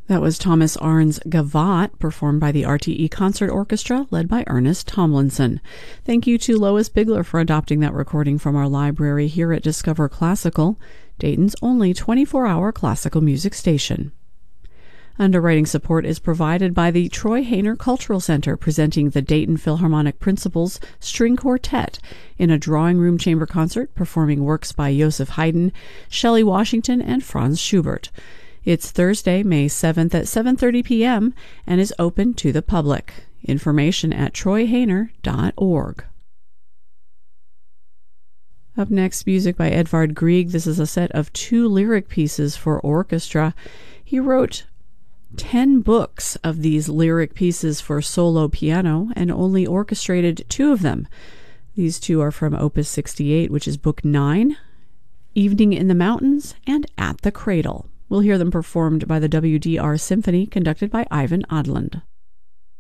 That was Thomas Arndt's Gavotte, performed by the RTE Concert Orchestra, led by Ernest Tomlinson. Thank you to Lois Bigler for adopting that recording from our library here at Discover Classical, Dayton's only 24-hour classical music station. Underwriting support is provided by the Troy Hayner Cultural Center, presenting the Dayton Philharmonic Principals String Quartet in a drawing room chamber concert performing works by Joseph Haydn, Shelley Washington, and Franz Schubert. It's Thursday, May 7th at 7:30 p.m. and is open to the public. Information at troyhayner.org. Up next, music by Edvard Grieg. This is a set of 2 lyric pieces for orchestra. He wrote 10 books of these lyric pieces for solo piano and only orchestrated 2 of them. These 2 are from Opus 68, which is Book 9, Evening in the Mountains, and At the Cradle. We'll hear them performed by the WDR Symphony, conducted by Ivan Odland.